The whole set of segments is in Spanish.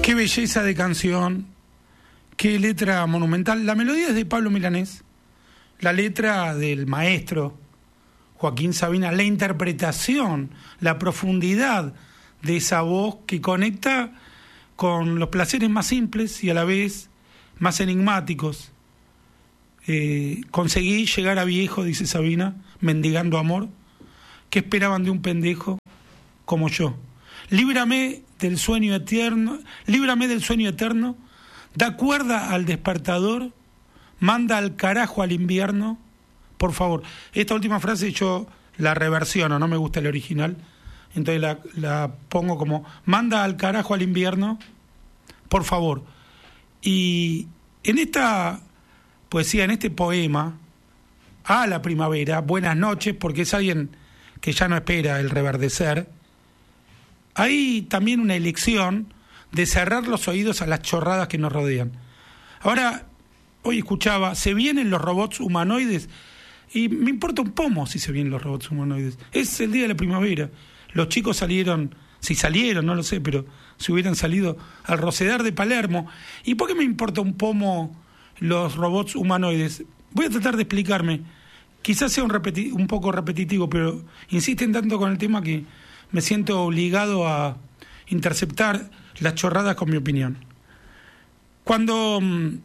Qué belleza de canción, qué letra monumental. La melodía es de Pablo Milanés, la letra del maestro Joaquín Sabina, la interpretación, la profundidad de esa voz que conecta con los placeres más simples y a la vez más enigmáticos. Conseguí llegar a viejo, dice Sabina, mendigando amor. ¿Qué esperaban de un pendejo como yo? Líbrame del sueño eterno, da cuerda al despertador, manda al carajo al invierno, por favor. Esta última frase yo la reversiono, no me gusta el original, entonces la pongo como, manda al carajo al invierno, por favor. Y en esta poesía, en este poema, a la primavera, buenas noches, porque es alguien que ya no espera el reverdecer, hay también una elección de cerrar los oídos a las chorradas que nos rodean. Ahora, hoy escuchaba, se vienen los robots humanoides, y me importa un pomo si se vienen los robots humanoides. Es el día de la primavera. Los chicos salieron, si salieron, no lo sé, pero si hubieran salido al Rosedar de Palermo. ¿Y por qué me importa un pomo los robots humanoides? Voy a tratar de explicarme. Quizás sea un poco repetitivo, pero insisten tanto con el tema que me siento obligado a interceptar las chorradas con mi opinión. Cuando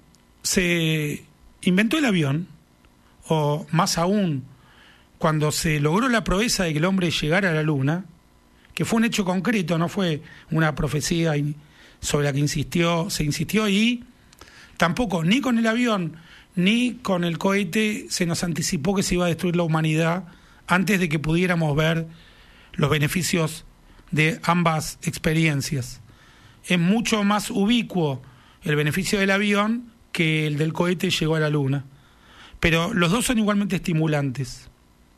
se inventó el avión, o más aún, cuando se logró la proeza de que el hombre llegara a la Luna, que fue un hecho concreto, no fue una profecía sobre la que se insistió, y tampoco ni con el avión ni con el cohete se nos anticipó que se iba a destruir la humanidad antes de que pudiéramos ver los beneficios de ambas experiencias. Es mucho más ubicuo el beneficio del avión que el del cohete llegó a la Luna. Pero los dos son igualmente estimulantes.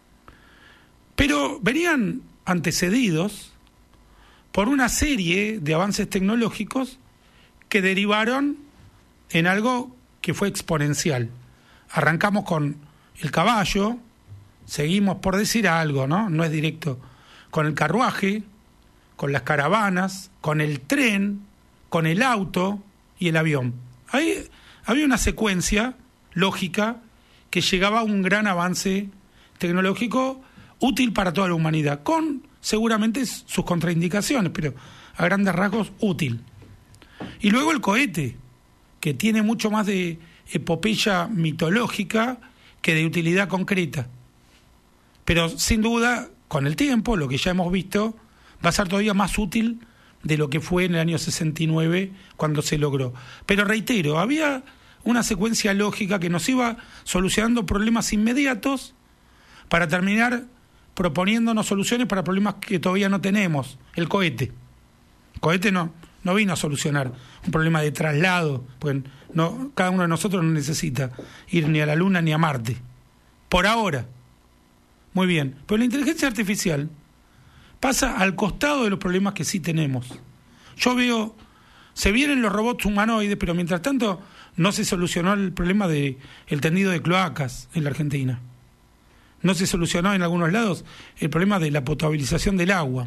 Pero venían antecedidos por una serie de avances tecnológicos que derivaron en algo que fue exponencial. Arrancamos con el caballo, seguimos por decir algo, ¿no? No es directo, con el carruaje, con las caravanas, con el tren, con el auto y el avión. Ahí había una secuencia lógica que llegaba a un gran avance tecnológico útil para toda la humanidad, con seguramente sus contraindicaciones, pero a grandes rasgos útil. Y luego el cohete, que tiene mucho más de epopeya mitológica que de utilidad concreta. Pero sin duda, con el tiempo, lo que ya hemos visto, va a ser todavía más útil de lo que fue en el año 69 cuando se logró. Pero reitero, había una secuencia lógica que nos iba solucionando problemas inmediatos para terminar proponiéndonos soluciones para problemas que todavía no tenemos. El cohete. El cohete no vino a solucionar un problema de traslado, pues cada uno de nosotros no necesita ir ni a la Luna ni a Marte. Por ahora. Muy bien. Pero la inteligencia artificial pasa al costado de los problemas que sí tenemos. Yo veo, se vienen los robots humanoides, pero mientras tanto no se solucionó el problema del tendido de cloacas en la Argentina. No se solucionó en algunos lados el problema de la potabilización del agua.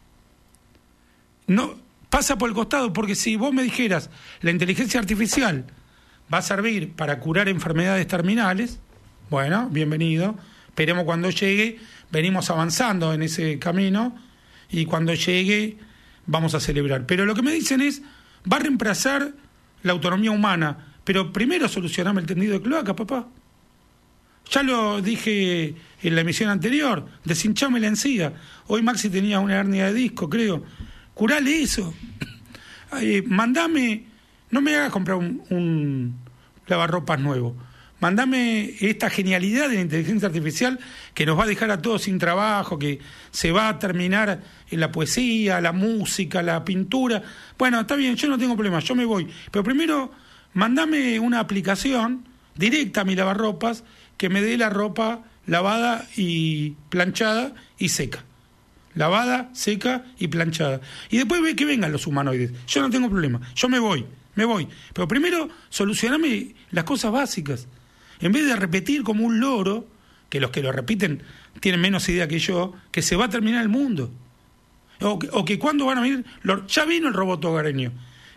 No pasa por el costado, porque si vos me dijeras la inteligencia artificial va a servir para curar enfermedades terminales, bueno, bienvenido, esperemos cuando llegue, venimos avanzando en ese camino y cuando llegue vamos a celebrar. Pero lo que me dicen es, va a reemplazar la autonomía humana, pero primero solucioname el tendido de cloaca, papá. Ya lo dije en la emisión anterior, deshinchame la encía. Hoy Maxi tenía una hernia de disco, creo. Curale eso. Mandame, no me hagas comprar un lavarropas nuevo. Mandame esta genialidad de la inteligencia artificial que nos va a dejar a todos sin trabajo, que se va a terminar en la poesía, la música, la pintura. Bueno, está bien, yo no tengo problema, yo me voy. Pero primero, mandame una aplicación directa a mi lavarropas que me dé la ropa lavada y planchada y seca. Lavada, seca y planchada. Y después ve que vengan los humanoides. Yo no tengo problema, yo me voy. Pero primero solucioname las cosas básicas. En vez de repetir como un loro, que los que lo repiten tienen menos idea que yo, que se va a terminar el mundo. O que cuándo van a venir... Ya vino el robot hogareño.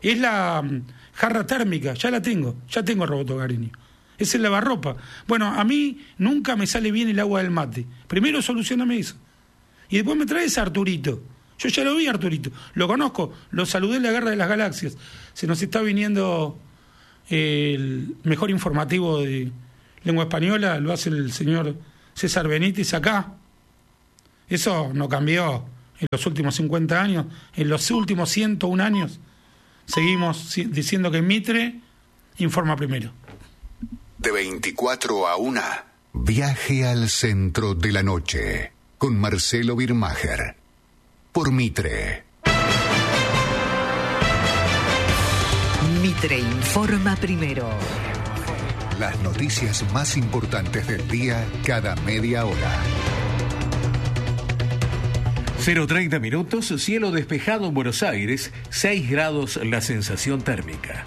Es la jarra térmica, ya tengo el robot hogareño. Es el lavarropa. Bueno, a mí nunca me sale bien el agua del mate. Primero solucioname eso. Y después me traes a Arturito. Yo ya lo vi a Arturito, lo conozco, lo saludé en la Guerra de las Galaxias. Se nos está viniendo el mejor informativo de lengua española, lo hace el señor César Benítez acá. Eso no cambió en los últimos 50 años, en los últimos 101 años seguimos diciendo que Mitre informa primero. De 24 a 1, Viaje al centro de la noche, con Marcelo Birmacher, por Mitre. Mitre informa primero. Las noticias más importantes del día cada media hora. 0:30 minutos, cielo despejado en Buenos Aires, 6 grados la sensación térmica.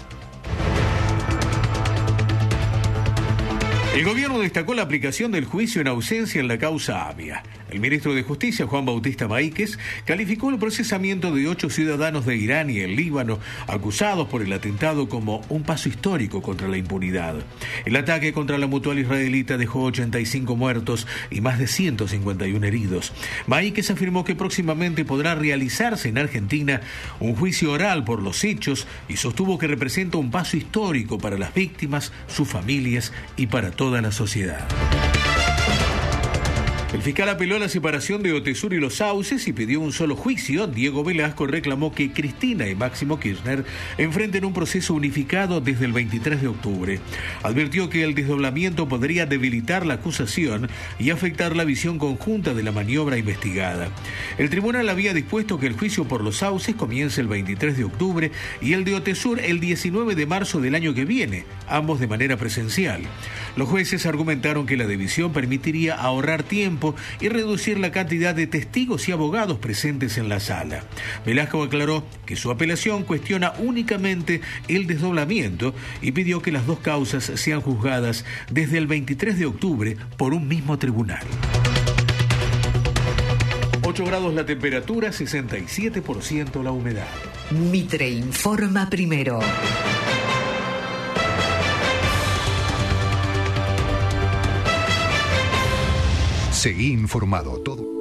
El gobierno destacó la aplicación del juicio en ausencia en la causa AMIA. El ministro de Justicia, Juan Bautista Maíquez, calificó el procesamiento de 8 ciudadanos de Irán y el Líbano acusados por el atentado como un paso histórico contra la impunidad. El ataque contra la mutual israelita dejó 85 muertos y más de 151 heridos. Maíquez afirmó que próximamente podrá realizarse en Argentina un juicio oral por los hechos y sostuvo que representa un paso histórico para las víctimas, sus familias y para toda la sociedad. El fiscal apeló a la separación de Otesur y los Sauces y pidió un solo juicio. Diego Velasco reclamó que Cristina y Máximo Kirchner enfrenten un proceso unificado desde el 23 de octubre. Advirtió que el desdoblamiento podría debilitar la acusación y afectar la visión conjunta de la maniobra investigada. El tribunal había dispuesto que el juicio por los Sauces comience el 23 de octubre y el de Otesur el 19 de marzo del año que viene, ambos de manera presencial. Los jueces argumentaron que la división permitiría ahorrar tiempo y reducir la cantidad de testigos y abogados presentes en la sala. Velasco aclaró que su apelación cuestiona únicamente el desdoblamiento y pidió que las dos causas sean juzgadas desde el 23 de octubre por un mismo tribunal. 8 grados la temperatura, 67% la humedad. Mitre informa primero. Seguí informado todo.